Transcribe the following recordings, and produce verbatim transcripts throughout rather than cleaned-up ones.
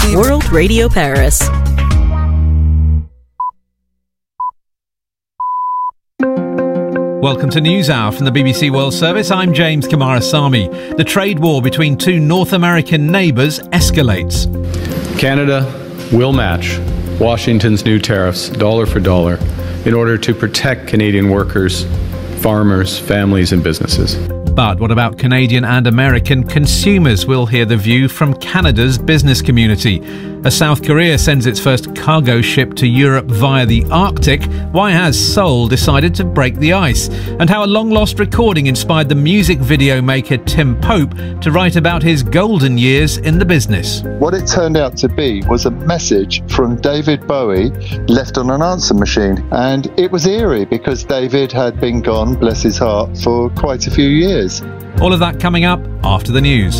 World Radio Paris. Welcome to NewsHour from the B B C World Service. I'm James Kamarasamy. The trade war between two North American neighbours escalates. Canada will match Washington's new tariffs dollar for dollar in order to protect Canadian workers, farmers, families and businesses. But what about Canadian and American consumers? We'll hear the view from Canada's business community. As South Korea sends its first cargo ship to Europe via the Arctic, why has Seoul decided to break the ice? And how a long-lost recording inspired the music video maker Tim Pope to write about his golden years in the business. What it turned out to be was a message from David Bowie left on an answer machine. And it was eerie because David had been gone, bless his heart, for quite a few years. All of that coming up after the news.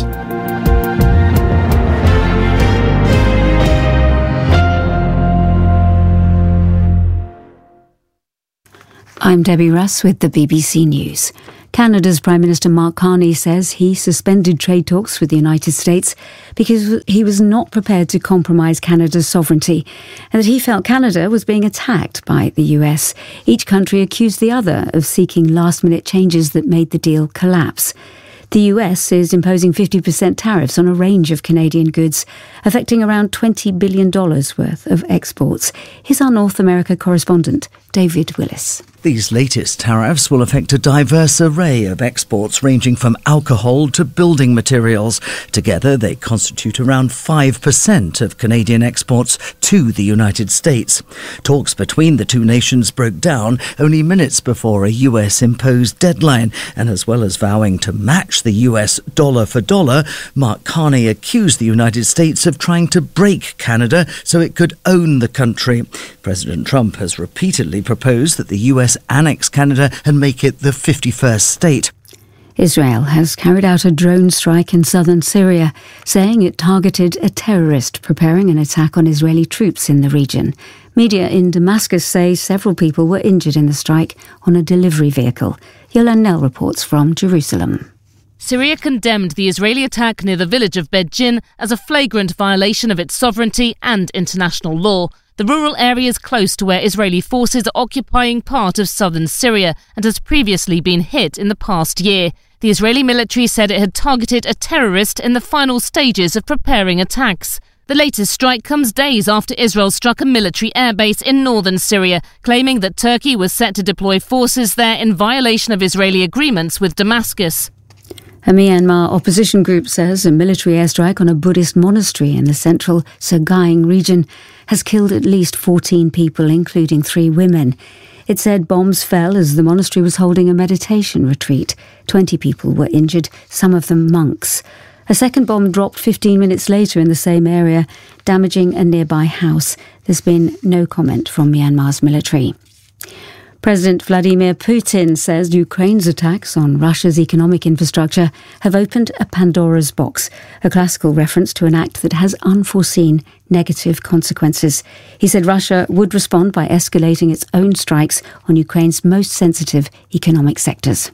I'm Debbie Russ with the B B C News. Canada's Prime Minister Mark Carney says he suspended trade talks with the United States because he was not prepared to compromise Canada's sovereignty and that he felt Canada was being attacked by the U S. Each country accused the other of seeking last-minute changes that made the deal collapse. The U S is imposing fifty percent tariffs on a range of Canadian goods, affecting around twenty billion dollars worth of exports. Here's our North America correspondent, David Willis. These latest tariffs will affect a diverse array of exports ranging from alcohol to building materials. Together, they constitute around five percent of Canadian exports to the United States. Talks between the two nations broke down only minutes before a U S-imposed deadline, and as well as vowing to match the U S dollar for dollar, Mark Carney accused the United States of trying to break Canada so it could own the country. President Trump has repeatedly proposed that the U S annex Canada and make it the fifty-first state. Israel has carried out a drone strike in southern Syria, saying it targeted a terrorist preparing an attack on Israeli troops in the region. Media in Damascus say several people were injured in the strike on a delivery vehicle. Yolande Nell reports from Jerusalem. Syria condemned the Israeli attack near the village of Beit Jin as a flagrant violation of its sovereignty and international law. The rural area is close to where Israeli forces are occupying part of southern Syria and has previously been hit in the past year. The Israeli military said it had targeted a terrorist in the final stages of preparing attacks. The latest strike comes days after Israel struck a military airbase in northern Syria, claiming that Turkey was set to deploy forces there in violation of Israeli agreements with Damascus. A Myanmar opposition group says a military airstrike on a Buddhist monastery in the central Sagaing region has killed at least fourteen people, including three women. It said bombs fell as the monastery was holding a meditation retreat. Twenty people were injured, some of them monks. A second bomb dropped fifteen minutes later in the same area, damaging a nearby house. There's been no comment from Myanmar's military. President Vladimir Putin says Ukraine's attacks on Russia's economic infrastructure have opened a Pandora's box, a classical reference to an act that has unforeseen negative consequences. He said Russia would respond by escalating its own strikes on Ukraine's most sensitive economic sectors.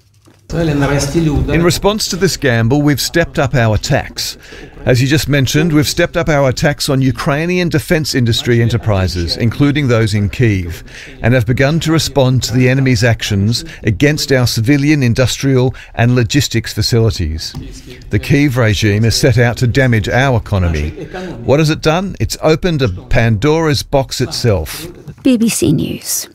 In response to this gamble, we've stepped up our attacks. As you just mentioned, we've stepped up our attacks on Ukrainian defence industry enterprises, including those in Kyiv, and have begun to respond to the enemy's actions against our civilian, industrial and logistics facilities. The Kyiv regime is set out to damage our economy. What has it done? It's opened a Pandora's box itself. B B C News.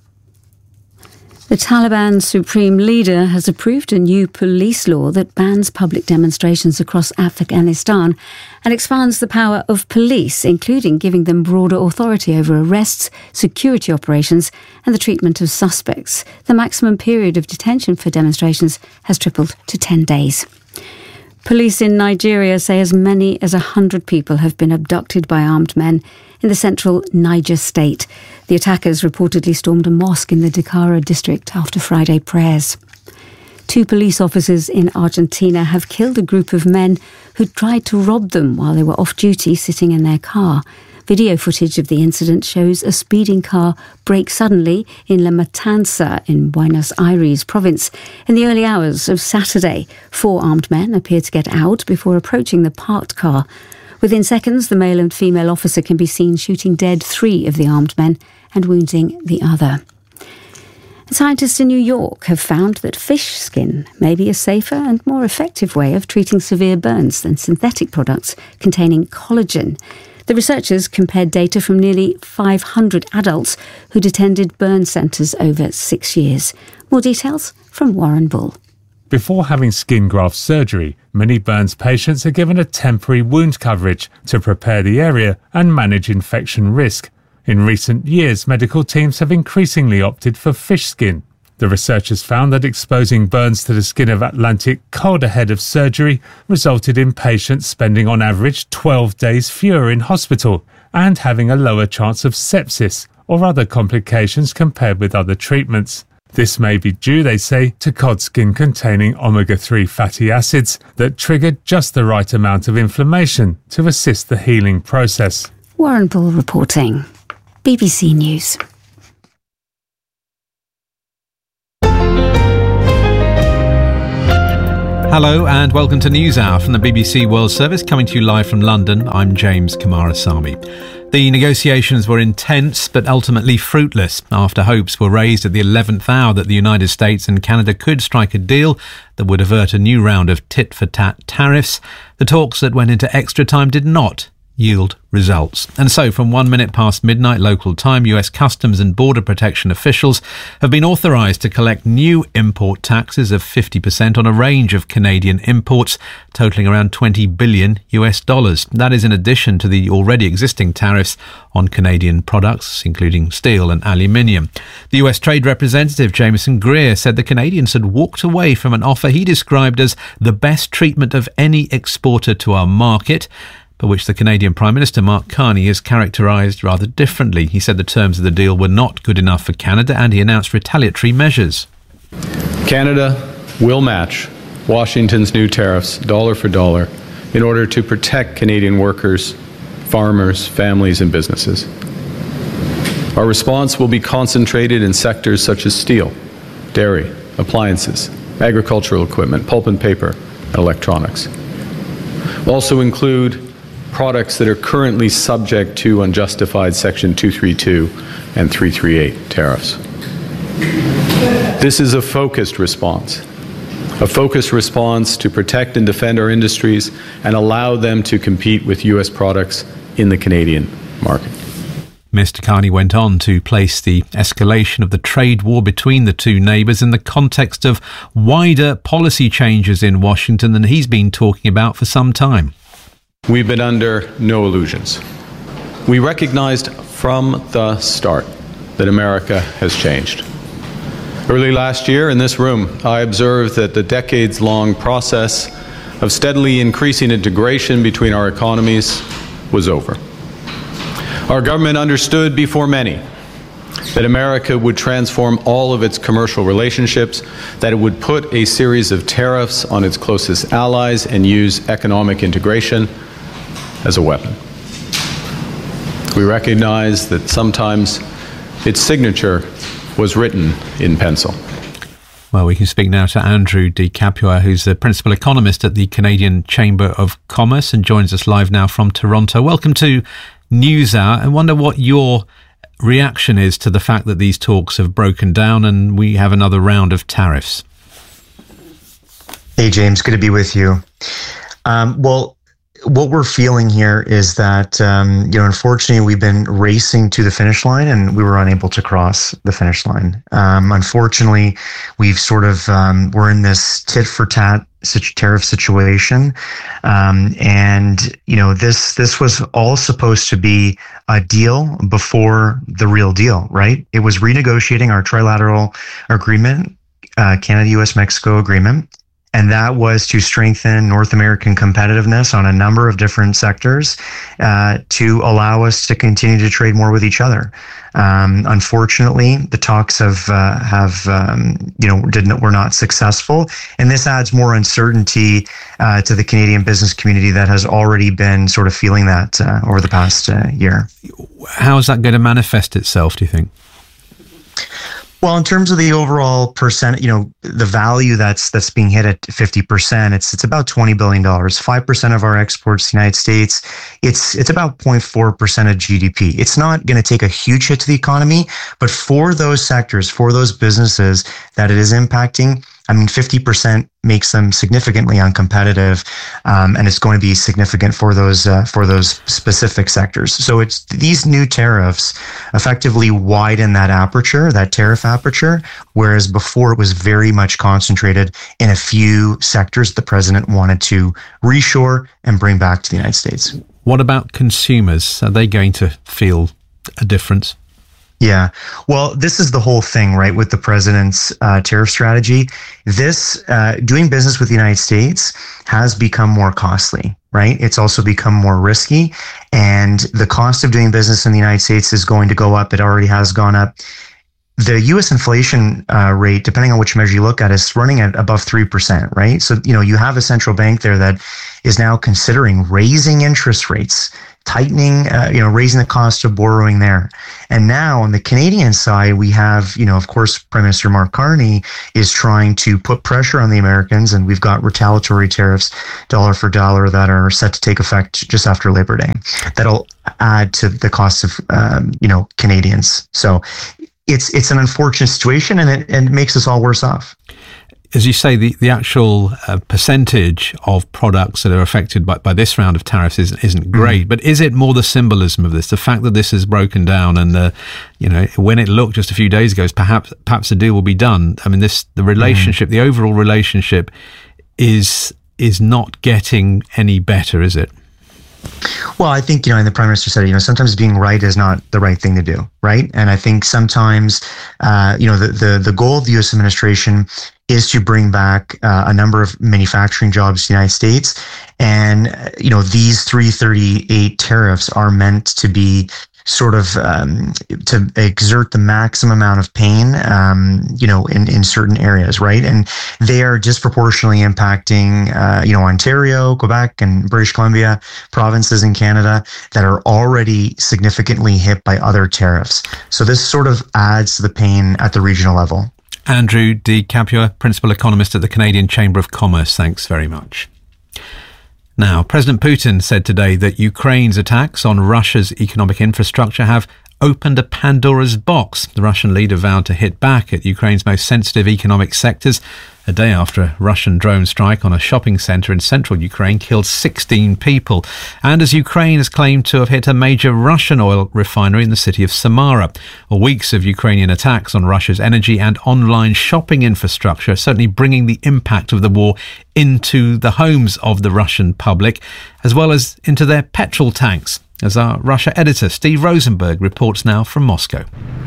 The Taliban supreme leader has approved a new police law that bans public demonstrations across Afghanistan and expands the power of police, including giving them broader authority over arrests, security operations and the treatment of suspects. The maximum period of detention for demonstrations has tripled to ten days. Police in Nigeria say as many as one hundred people have been abducted by armed men in the central Niger state. The attackers reportedly stormed a mosque in the Dakara district after Friday prayers. Two police officers in Argentina have killed a group of men who tried to rob them while they were off duty sitting in their car. Video footage of the incident shows a speeding car brake suddenly in La Matanza in Buenos Aires province in the early hours of Saturday. Four armed men appeared to get out before approaching the parked car. Within seconds, the male and female officer can be seen shooting dead three of the armed men and wounding the other. Scientists in New York have found that fish skin may be a safer and more effective way of treating severe burns than synthetic products containing collagen. The researchers compared data from nearly five hundred adults who'd attended burn centres over six years. More details from Warren Bull. Before having skin graft surgery, many burns patients are given a temporary wound coverage to prepare the area and manage infection risk. In recent years, medical teams have increasingly opted for fish skin. The researchers found that exposing burns to the skin of Atlantic cod ahead of surgery resulted in patients spending on average twelve days fewer in hospital and having a lower chance of sepsis or other complications compared with other treatments. This may be due, they say, to cod skin containing omega three fatty acids that triggered just the right amount of inflammation to assist the healing process. Warren Bull reporting. B B C News. Hello and welcome to NewsHour from the B B C World Service, coming to you live from London. I'm James Kamarasamy. The negotiations were intense but ultimately fruitless after hopes were raised at the eleventh hour that the United States and Canada could strike a deal that would avert a new round of tit-for-tat tariffs. The talks that went into extra time did not yield results. And so from one minute past midnight local time, U S Customs and Border Protection officials have been authorised to collect new import taxes of fifty percent on a range of Canadian imports, totalling around twenty billion U S dollars. That is in addition to the already existing tariffs on Canadian products, including steel and aluminium. The U S Trade Representative Jameson Greer said the Canadians had walked away from an offer he described as the best treatment of any exporter to our market, but which the Canadian Prime Minister Mark Carney has characterised rather differently. He said the terms of the deal were not good enough for Canada, and he announced retaliatory measures. Canada will match Washington's new tariffs dollar for dollar in order to protect Canadian workers, farmers, families and businesses. Our response will be concentrated in sectors such as steel, dairy, appliances, agricultural equipment, pulp and paper, and electronics. We'll also include products that are currently subject to unjustified Section two thirty-two and three thirty-eight tariffs. This is a focused response, a focused response to protect and defend our industries and allow them to compete with U S products in the Canadian market. Mister Carney went on to place the escalation of the trade war between the two neighbours in the context of wider policy changes in Washington than he's been talking about for some time. We've been under no illusions. We recognized from the start that America has changed. Early last year in this room, I observed that the decades-long process of steadily increasing integration between our economies was over. Our government understood before many that America would transform all of its commercial relationships, that it would put a series of tariffs on its closest allies and use economic integration as a weapon. We recognize that sometimes its signature was written in pencil. Well, we can speak now to Andrew De Capua, who's the principal economist at the Canadian Chamber of Commerce and joins us live now from Toronto. Welcome to NewsHour. I wonder what your reaction is to the fact that these talks have broken down and we have another round of tariffs. Hey, James, good to be with you. Um, well, what we're feeling here is that, um, you know, unfortunately, we've been racing to the finish line and we were unable to cross the finish line. Um, unfortunately, we've sort of, um, we're in this tit for tat such tariff situation. Um, and, you know, this, this was all supposed to be a deal before the real deal, right? It was renegotiating our trilateral agreement, uh, Canada, U S, Mexico agreement. And that was to strengthen North American competitiveness on a number of different sectors, uh, to allow us to continue to trade more with each other. Um, unfortunately, the talks have uh, have um, you know didn't were not successful, and this adds more uncertainty uh, to the Canadian business community that has already been sort of feeling that uh, over the past uh, year. How is that going to manifest itself, do you think? Well, in terms of the overall percent, you know, the value that's that's being hit at fifty percent, it's it's about twenty billion dollars. five percent of our exports to the United States, it's it's about zero point four percent of G D P. It's not going to take a huge hit to the economy, but for those sectors, for those businesses that it is impacting, I mean, fifty percent makes them significantly uncompetitive, um, and it's going to be significant for those uh, for those specific sectors. So it's these new tariffs effectively widen that aperture, that tariff aperture, whereas before it was very much concentrated in a few sectors the president wanted to reshore and bring back to the United States. What about consumers? Are they going to feel a difference? Yeah. Well, this is the whole thing, right, with the president's uh, tariff strategy. This, uh, doing business with the United States has become more costly, right? It's also become more risky. And the cost of doing business in the United States is going to go up. It already has gone up. The U S inflation uh, rate, depending on which measure you look at, is running at above three percent, right? So, you know, you have a central bank there that is now considering raising interest rates, tightening, uh, you know, raising the cost of borrowing there. And now on the Canadian side, we have, you know, of course, Prime Minister Mark Carney is trying to put pressure on the Americans, and we've got retaliatory tariffs, dollar for dollar, that are set to take effect just after Labor Day. That'll add to the cost of, um, you know, Canadians. So it's it's an unfortunate situation, and it, and it makes us all worse off. As you say, the, the actual uh, percentage of products that are affected by, by this round of tariffs isn't, isn't great, mm. but is it more the symbolism of this, the fact that this is broken down, and the, you know, when it looked just a few days ago, perhaps perhaps a deal will be done? I mean, this the relationship, mm. the overall relationship, is is not getting any better, is it? Well, I think, you know, and the Prime Minister said, you know, sometimes being right is not the right thing to do, right? And I think sometimes, uh, you know, the, the, the goal of the U S administration is to bring back uh, a number of manufacturing jobs to the United States. And, uh, you know, these three thirty-eight tariffs are meant to be sort of um, to exert the maximum amount of pain, um, you know, in, in certain areas, right? And they are disproportionately impacting, uh, you know, Ontario, Quebec, and British Columbia, provinces in Canada that are already significantly hit by other tariffs. So this sort of adds to the pain at the regional level. Andrew De Capua, Principal Economist at the Canadian Chamber of Commerce, thanks very much. Now, President Putin said today that Ukraine's attacks on Russia's economic infrastructure have opened a Pandora's box. The Russian leader vowed to hit back at Ukraine's most sensitive economic sectors a day after a Russian drone strike on a shopping centre in central Ukraine killed sixteen people. And as Ukraine has claimed to have hit a major Russian oil refinery in the city of Samara. Well, weeks of Ukrainian attacks on Russia's energy and online shopping infrastructure are certainly bringing the impact of the war into the homes of the Russian public, as well as into their petrol tanks, as our Russia editor Steve Rosenberg reports now from Moscow.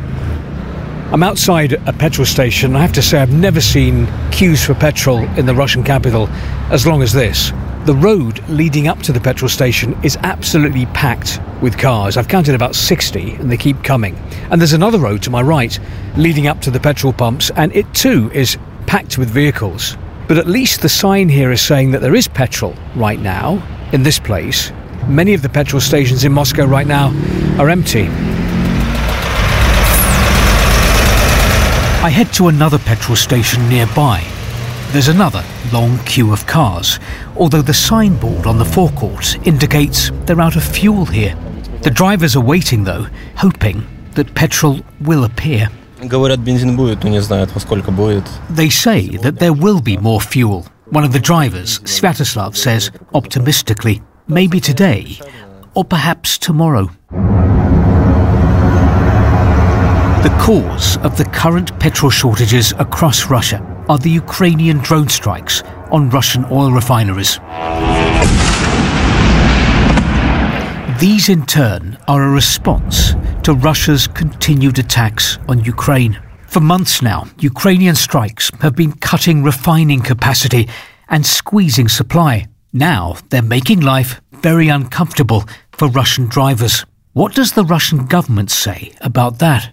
I'm outside a petrol station. I have to say I've never seen queues for petrol in the Russian capital as long as this. The road leading up to the petrol station is absolutely packed with cars. I've counted about sixty, and they keep coming. And there's another road to my right leading up to the petrol pumps, and it too is packed with vehicles. But at least the sign here is saying that there is petrol right now in this place. Many of the petrol stations in Moscow right now are empty. I head to another petrol station nearby. There's another long queue of cars, although the signboard on the forecourt indicates they're out of fuel here. The drivers are waiting, though, hoping that petrol will appear. They say that there will be more fuel. One of the drivers, Sviatoslav, says optimistically, maybe today, or perhaps tomorrow. The cause of the current petrol shortages across Russia are the Ukrainian drone strikes on Russian oil refineries. These in turn are a response to Russia's continued attacks on Ukraine. For months now, Ukrainian strikes have been cutting refining capacity and squeezing supply. Now they're making life very uncomfortable for Russian drivers. What does the Russian government say about that?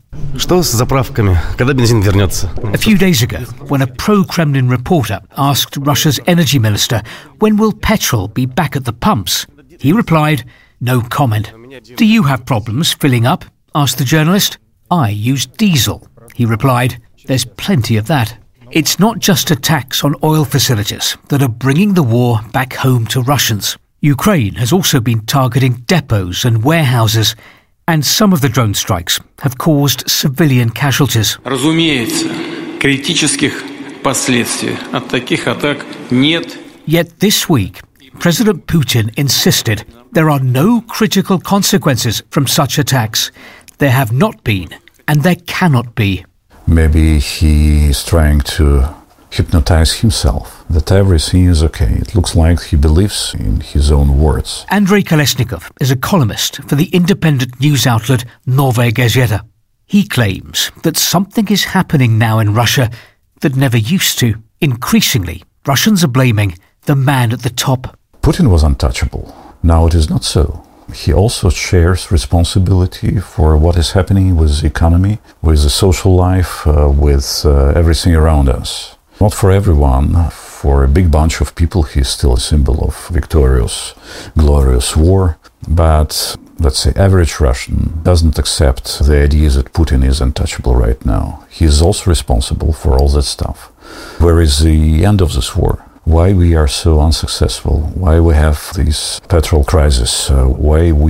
A few days ago, when a pro-Kremlin reporter asked Russia's energy minister, when will petrol be back at the pumps? He replied, no comment. Do you have problems filling up? Asked the journalist. I use diesel, he replied. There's plenty of that. It's not just attacks on oil facilities that are bringing the war back home to Russians. Ukraine has also been targeting depots and warehouses, and some of the drone strikes have caused civilian casualties. Разумеется, критических последствий от таких атак нет. Yet this week, President Putin insisted there are no critical consequences from such attacks. There have not been, and there cannot be. Maybe he is trying to hypnotize himself, that everything is okay. It looks like he believes in his own words. Andrei Kolesnikov is a columnist for the independent news outlet Novaya Gazeta. He claims that something is happening now in Russia that never used to. Increasingly, Russians are blaming the man at the top. Putin was untouchable. Now it is not so. He also shares responsibility for what is happening with the economy, with the social life, uh, with uh, everything around us. Not for everyone. For a big bunch of people, he's still a symbol of victorious, glorious war. But, let's say, average Russian doesn't accept the idea that Putin is untouchable right now. He is also responsible for all that stuff. Where is the end of this war? Why we are so unsuccessful? Why we have this petrol crisis? Uh, why we